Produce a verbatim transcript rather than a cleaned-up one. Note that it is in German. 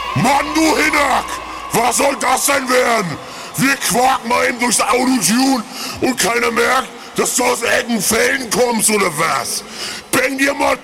Mann, du Hinak! Was soll das denn werden? Wir quaken mal eben durchs Autotune und keiner merkt, dass du aus Eckenfelden kommst oder was? Bäng dir mal